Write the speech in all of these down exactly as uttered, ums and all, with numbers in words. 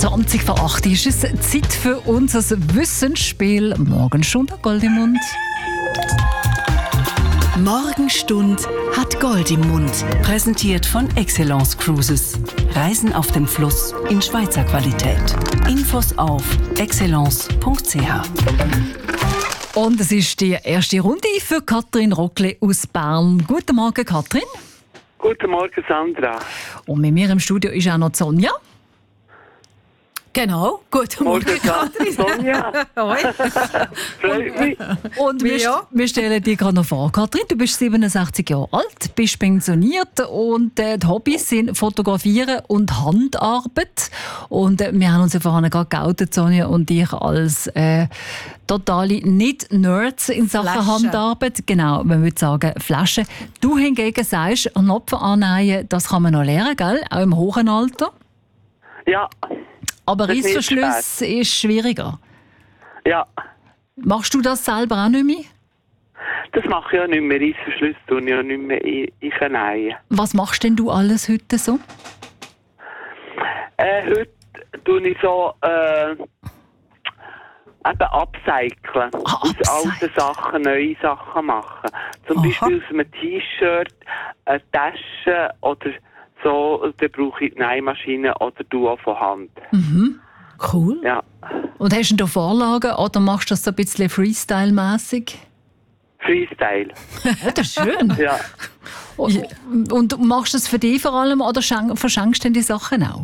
zwanzig vor acht ist es Zeit für unser Wissensspiel Morgenstunde Gold im Mund. Morgenstund hat Gold im Mund. Präsentiert von Excellence Cruises. Reisen auf dem Fluss in Schweizer Qualität. Infos auf excellence punkt c h. Und es ist die erste Runde für Katrin Rockle aus Bern. Guten Morgen, Katrin. Guten Morgen, Sandra. Und mit mir im Studio ist auch noch Sonja. Genau, guten Morgen, Morgen, Katrin. Sonja. Freut mich. Und wir, Ja. wir stellen dir gerade noch vor, Katrin, du bist siebenundsechzig Jahre alt, bist pensioniert und äh, die Hobbys sind Fotografieren und Handarbeit. Und äh, wir haben uns ja vorhin gerade geoutet, Sonja und ich, als äh, totale Nicht-Nerds in Sachen Flaschen. Handarbeit. Genau, man würde sagen Flaschen. Du hingegen sagst, Knopf annähen, das kann man noch lernen, gell? Auch im hohen Alter. Ja, Aber Das ist nicht Reissverschluss ist schwieriger. ja. Machst du das selber auch nicht mehr? Das mache ich ja nicht mehr. Reissverschluss tue ich ja nicht mehr in, in Nähen. Was machst denn du alles heute so? Äh, heute tue ich so äh, eben upcyclen. Ah, Aus alten upcyclen. Sachen neue Sachen machen. Zum Aha. Beispiel aus einem T-Shirt, eine Tasche oder so, dann brauche ich die Nähmaschine oder du auch von Hand. Cool. Ja. Und hast du da Vorlagen oder machst du das so ein bisschen Freestyle-mässig? Freestyle. Ja, das ist schön. Ja. Und, und machst du das für dich vor allem oder schenk, verschenkst du denn die Sachen auch?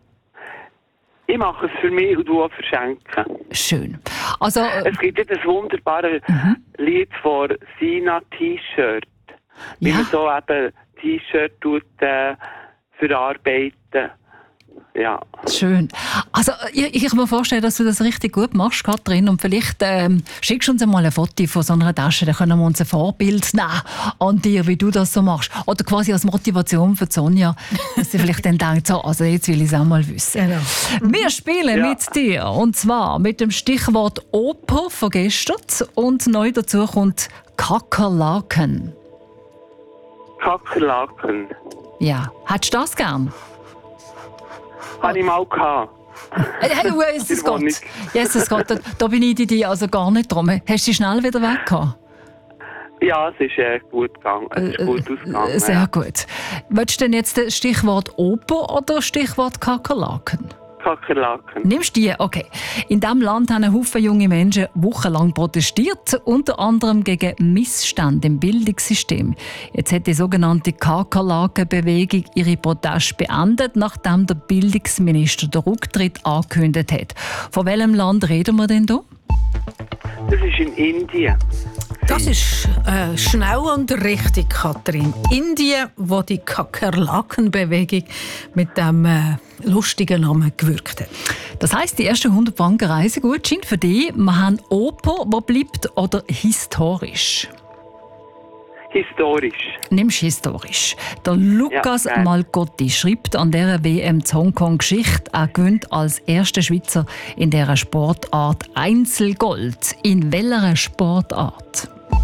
Ich mache es für mich und du auch verschenken. Schön. Also, äh, Es gibt ja das wunderbare Lied von Sina T-Shirt. Wie Ja. man so eben T-Shirt tut, äh, verarbeiten. Ja. schön. Also, ich, ich kann mir vorstellen, dass du das richtig gut machst, Katrin. Und vielleicht ähm, schickst du uns einmal ein Foto von so einer Tasche, dann können wir uns ein Vorbild nehmen an dir, wie du das so machst. Oder quasi als Motivation für Sonja, dass sie vielleicht dann denkt, so, also jetzt will ich es auch mal wissen. Genau. Wir spielen Ja. mit dir, und zwar mit dem Stichwort Oper von gestern. Und neu dazu kommt Kakerlaken. Kakerlaken. Ja, hättest du das gern? Habe ich mal gehabt. Hey, hey, oh, Jesus Die Wohnung. Gott. Jesus Gott, da, da bin ich dir also gar nicht drum. Hast du sie schnell wieder weg gehabt? Ja, es ist äh, gut gegangen. Es ist Äh, gut ausgegangen. Sehr ja. gut. Willst du denn jetzt das Stichwort Oper oder Stichwort Kakerlaken? Kakerlaken. Nimmst du die? Okay. In diesem Land haben ein Haufen junge Menschen wochenlang protestiert, unter anderem gegen Missstände im Bildungssystem. Jetzt hat die sogenannte Kakerlaken-Bewegung ihre Proteste beendet, nachdem der Bildungsminister den Rücktritt angekündigt hat. Von welchem Land reden wir denn hier? Das ist in Indien. Das ist äh, schnell und richtig, Katrin. Indien, wo die Kakerlaken-Bewegung mit dem äh, lustigen Namen gewirkt hat. Das heisst, die ersten hundert Franken Reisegutschein für dich. Wir haben Oper, die bleibt, oder historisch? Historisch. Nimmst historisch. Der Lukas Ja, gerne. Malgotti schreibt an dieser W M zu Hongkong Geschichte. Er gewinnt als erster Schweizer in dieser Sportart Einzelgold. In welcher Sportart?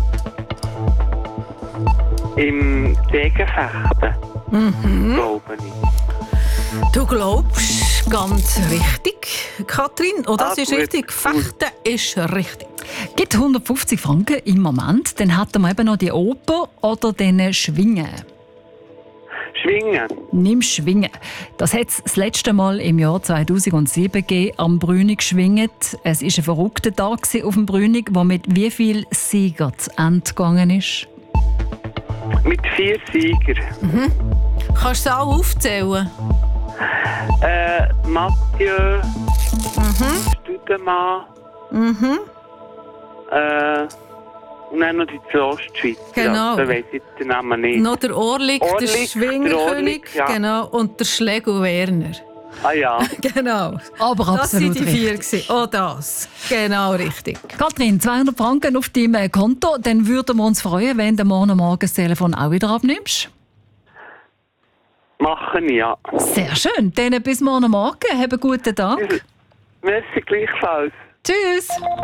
Im Degenfechten. Glaube ich. Du glaubst ganz richtig, Katrin. Oh, das Ah, ist gut. richtig. Fechten ist richtig. Gibt hundertfünfzig Franken im Moment. Dann hätten wir eben noch die Oper oder den Schwingen. Schwingen. Nimm Schwingen. Das hat es das letzte Mal im Jahr zweitausendsieben gegeben, am Brünig geschwingt. Es war ein verrückter Tag auf dem Brünig, der mit wie viel Sieger zu Ende gegangen ist. Mit vier Sieger. Kannst du sie auch aufzählen? Äh, Mathieu. Studemann. Mhm. Äh, und dann noch die zwei Ostschweizer. Genau. Da weiss ich den Namen nicht. Noch der Orlik, der Orlik, der Schwingerkönig, Orlik, ja. genau, und der Schlegel Werner. Ah ja. Genau. Aber Das absolut sind die richtig. vier gewesen. Oh, das. Genau richtig. Katrin, zweihundert Franken auf deinem Konto. Dann würden wir uns freuen, wenn du morgen Morgen das Telefon auch wieder abnimmst. Machen, ja. Sehr schön. Dann bis morgen Morgen. Hab einen guten Tag. Merci gleichfalls. Tschüss.